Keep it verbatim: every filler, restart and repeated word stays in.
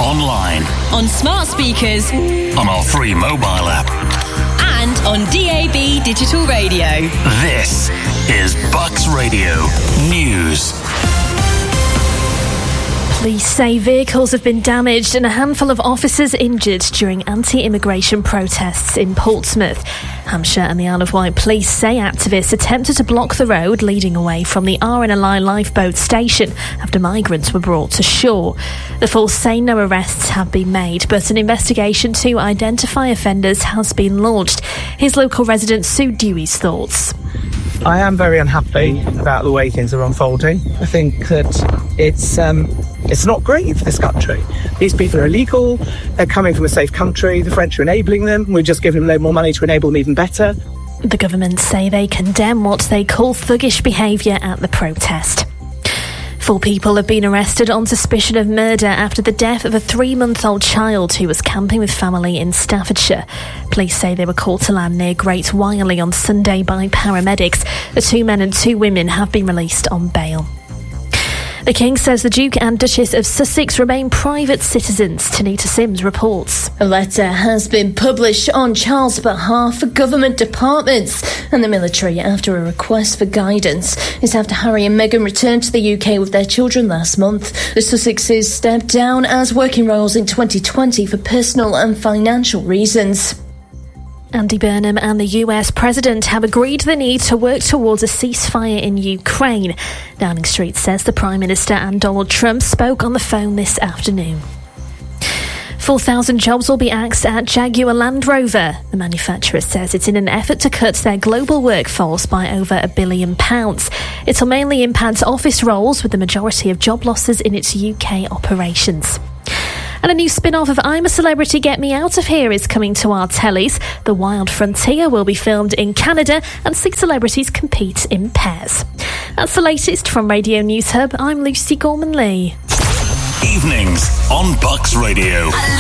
online, on smart speakers, on our free mobile app, and on D A B digital radio. This is Bucks Radio News. Police say vehicles have been damaged and a handful of officers injured during anti-immigration protests in Portsmouth. Hampshire and the Isle of Wight police say activists attempted to block the road leading away from the R N L I lifeboat station after migrants were brought to shore. The force say no arrests have been made, but an investigation to identify offenders has been launched. His local resident Sue Dewey's thoughts. I am very unhappy about the way things are unfolding. I think that it's um, it's not great for this country. These people are illegal, they're coming from a safe country, the French are enabling them, we're just giving them a load more money to enable them even better. The government say they condemn what they call thuggish behaviour at the protest. Four people have been arrested on suspicion of murder after the death of a three-month-old child who was camping with family in Staffordshire. Police say they were called to land near Great Wyerley on Sunday by paramedics. The two men and two women have been released on bail. The King says the Duke and Duchess of Sussex remain private citizens. Tanita Sims reports. A letter has been published on Charles' behalf for government departments and the military after a request for guidance. It's after Harry and Meghan returned to the U K with their children last month. The Sussexes stepped down as working roles in twenty twenty for personal and financial reasons. Andy Burnham and the U S President have agreed the need to work towards a ceasefire in Ukraine. Downing Street says the Prime Minister and Donald Trump spoke on the phone this afternoon. four thousand jobs will be axed at Jaguar Land Rover. The manufacturer says it's in an effort to cut their global workforce by over a billion pounds. It'll mainly impact office roles, with the majority of job losses in its U K operations. And a new spin-off of I'm a Celebrity, Get Me Out of Here is coming to our tellies. The Wild Frontier will be filmed in Canada and six celebrities compete in pairs. That's the latest from Radio News Hub. I'm Lucy Gorman-Lee. Evenings on Bucks Radio.